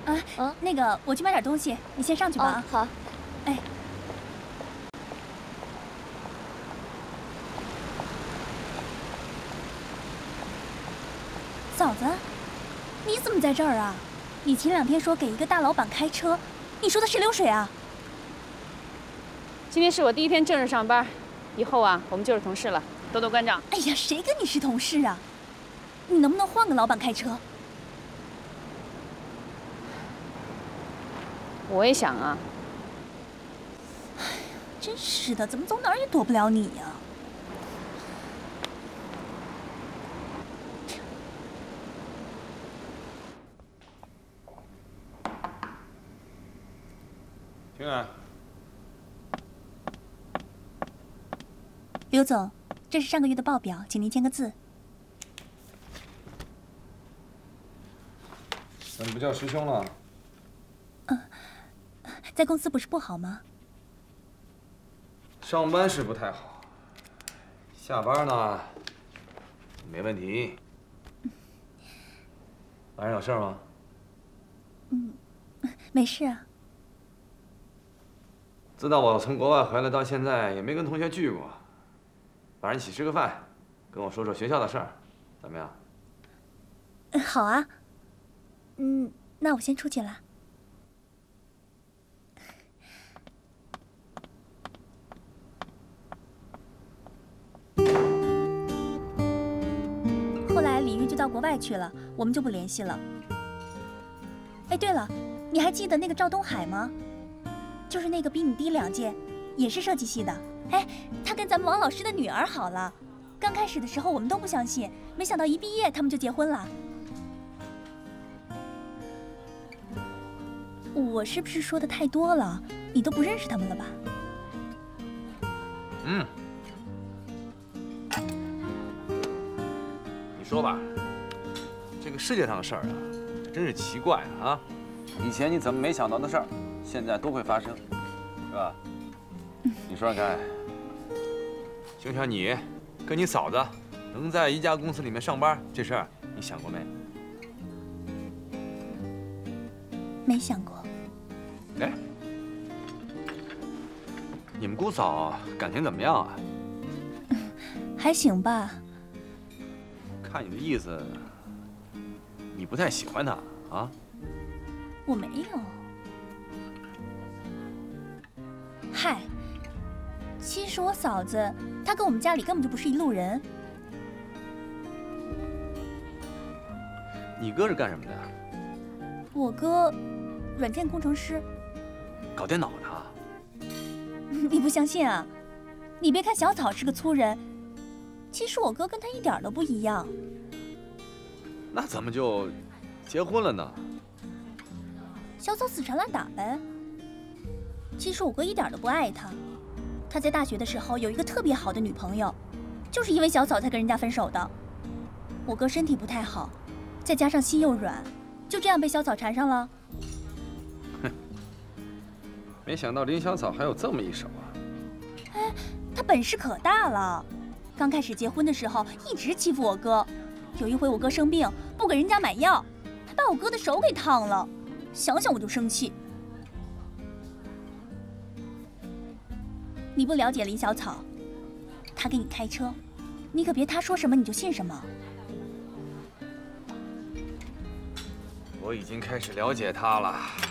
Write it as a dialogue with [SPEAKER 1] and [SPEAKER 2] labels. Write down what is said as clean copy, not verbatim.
[SPEAKER 1] 那个，我去买点东西，你先上去吧。
[SPEAKER 2] 啊，好。
[SPEAKER 1] 哎，嫂子，你怎么在这儿啊？你前2天说给一个大老板开车，你说的是流水啊？
[SPEAKER 3] 今天是我第1天正式上班，以后啊，我们就是同事了，多多关照。
[SPEAKER 1] 哎呀，谁跟你是同事啊？你能不能换个老板开车？
[SPEAKER 3] 我也想啊。
[SPEAKER 1] 哎呀，真是的，怎么走哪儿也躲不了你呀？
[SPEAKER 4] 进来。
[SPEAKER 1] 刘总，这是上个月的报表，请您签个字。
[SPEAKER 4] 怎么不叫师兄了？
[SPEAKER 1] 在公司不是不好吗？
[SPEAKER 4] 上班是不太好，下班呢，没问题。晚上有事吗？
[SPEAKER 1] 没事啊。
[SPEAKER 4] 自打我从国外回来到现在，也没跟同学聚过。晚上一起吃个饭，跟我说说学校的事儿，怎么样？
[SPEAKER 1] 好啊。那我先出去了。后来李玉就到国外去了，我们就不联系了。哎，对了，你还记得那个赵东海吗？就是那个比你低2届，也是设计系的。哎，他跟咱们王老师的女儿好了。刚开始的时候我们都不相信，没想到一毕业他们就结婚了。我是不是说的太多了？你都不认识他们了吧？
[SPEAKER 4] 你说吧，这个世界上的事儿啊，真是奇怪啊！以前你怎么没想到的事儿，现在都会发生，是吧？你说说看，就像你跟你嫂子能在一家公司里面上班这事儿，你想过没？
[SPEAKER 1] 没想过。
[SPEAKER 4] 哎，你们姑嫂感情怎么样啊？
[SPEAKER 1] 还行吧。
[SPEAKER 4] 看你的意思，你不太喜欢她啊？
[SPEAKER 1] 我没有。嗨，其实我嫂子她跟我们家里根本就不是一路人。
[SPEAKER 4] 你哥是干什么的？
[SPEAKER 1] 我哥，软件工程师。
[SPEAKER 4] 搞电脑的。
[SPEAKER 1] 你不相信啊？你别看小草是个粗人，其实我哥跟他一点都不一样。
[SPEAKER 4] 那怎么就结婚了呢？
[SPEAKER 1] 小草死缠烂打呗。其实我哥一点都不爱他，他在大学的时候有一个特别好的女朋友，就是因为小草才跟人家分手的。我哥身体不太好，再加上心又软，就这样被小草缠上了。
[SPEAKER 4] 没想到林小草还有这么一手啊！
[SPEAKER 1] 哎，他本事可大了。刚开始结婚的时候一直欺负我哥，有一回我哥生病不给人家买药，他把我哥的手给烫了，想想我就生气。你不了解林小草，他给你开车，你可别他说什么你就信什么。
[SPEAKER 4] 我已经开始了解他了。